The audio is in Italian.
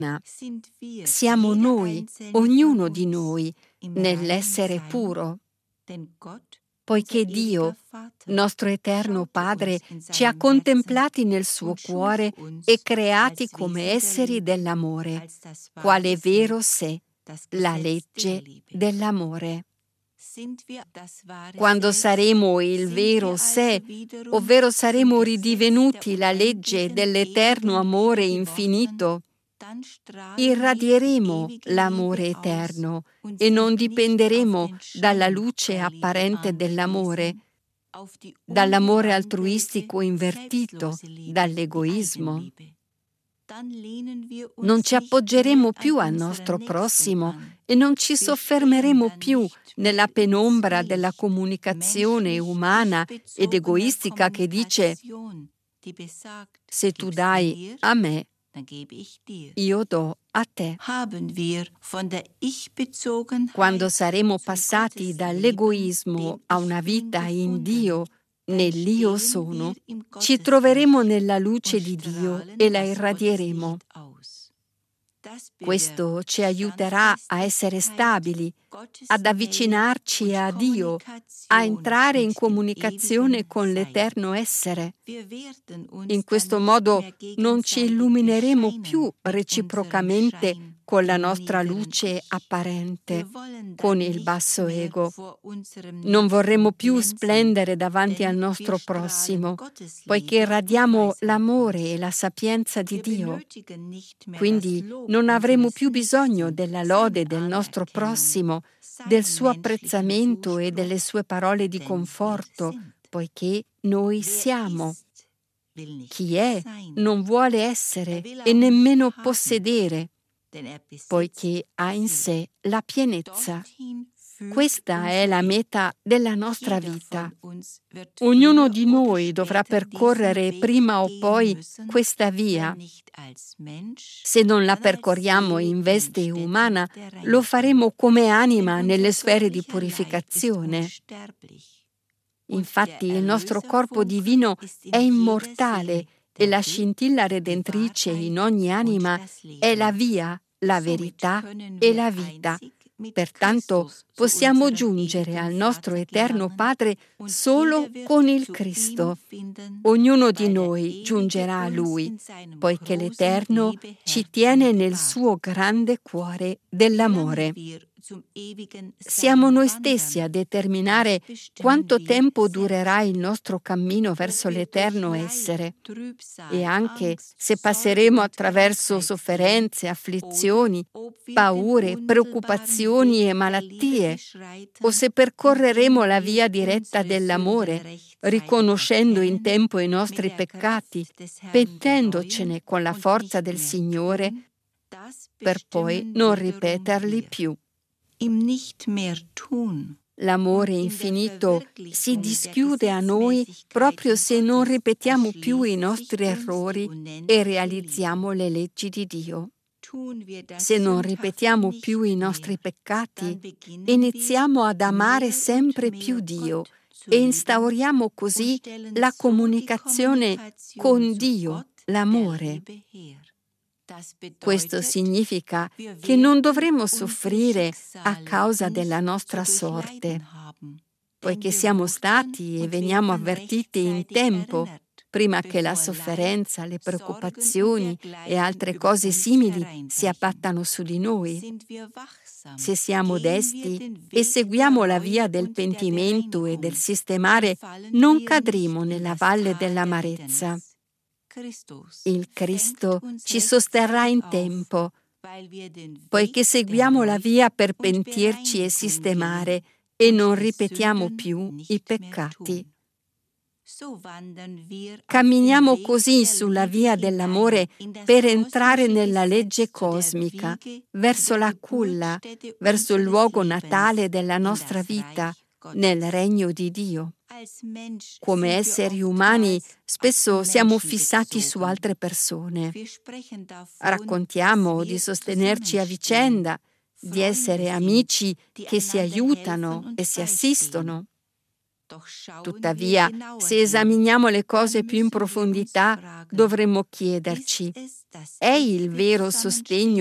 Siamo noi, ognuno di noi, nell'essere puro, poiché Dio, nostro eterno Padre, ci ha contemplati nel suo cuore e creati come esseri dell'amore, quale vero sé, la legge dell'amore. Quando saremo il vero sé, ovvero saremo ridivenuti la legge dell'eterno amore infinito, irradieremo l'amore eterno e non dipenderemo dalla luce apparente dall'amore altruistico invertito, dall'egoismo. Non ci appoggeremo più al nostro prossimo e non ci soffermeremo più nella penombra della comunicazione umana ed egoistica che dice: se tu dai a me, io do a te. Quando saremo passati dall'egoismo a una vita in Dio, nell'Io sono, ci troveremo nella luce di Dio e la irradieremo. Questo ci aiuterà a essere stabili, ad avvicinarci a Dio, a entrare in comunicazione con l'Eterno Essere. In questo modo non ci illumineremo più reciprocamente con la nostra luce apparente, con il basso ego. Non vorremmo più splendere davanti al nostro prossimo, poiché irradiamo l'amore e la sapienza di Dio. Quindi non avremo più bisogno della lode del nostro prossimo, del suo apprezzamento e delle sue parole di conforto, poiché noi siamo. Chi è non vuole essere e nemmeno possedere, poiché ha in sé la pienezza. Questa è la meta della nostra vita. Ognuno di noi dovrà percorrere prima o poi questa via. Se non la percorriamo in veste umana, lo faremo come anima nelle sfere di purificazione. Infatti il nostro corpo divino è immortale e la scintilla redentrice in ogni anima è la via, la verità e la vita. Pertanto possiamo giungere al nostro eterno Padre solo con il Cristo. Ognuno di noi giungerà a Lui, poiché l'Eterno ci tiene nel suo grande cuore dell'amore. Siamo noi stessi a determinare quanto tempo durerà il nostro cammino verso l'eterno essere, e anche se passeremo attraverso sofferenze, afflizioni, paure, preoccupazioni e malattie, o se percorreremo la via diretta dell'amore, riconoscendo in tempo i nostri peccati, pentendocene con la forza del Signore, per poi non ripeterli più. L'amore infinito si dischiude a noi proprio se non ripetiamo più i nostri errori e realizziamo le leggi di Dio. Se non ripetiamo più i nostri peccati, iniziamo ad amare sempre più Dio e instauriamo così la comunicazione con Dio, l'amore. Questo significa che non dovremo soffrire a causa della nostra sorte, poiché siamo stati e veniamo avvertiti in tempo, prima che la sofferenza, le preoccupazioni e altre cose simili si abbattano su di noi. Se siamo desti e seguiamo la via del pentimento e del sistemare, non cadremo nella valle dell'amarezza. Il Cristo ci sosterrà in tempo, poiché seguiamo la via per pentirci e sistemare e non ripetiamo più i peccati. Camminiamo così sulla via dell'amore per entrare nella legge cosmica, verso la culla, verso il luogo natale della nostra vita, nel regno di Dio. Come esseri umani spesso siamo fissati su altre persone. Raccontiamo di sostenerci a vicenda, di essere amici che si aiutano e si assistono. Tuttavia, se esaminiamo le cose più in profondità, dovremmo chiederci: è il vero sostegno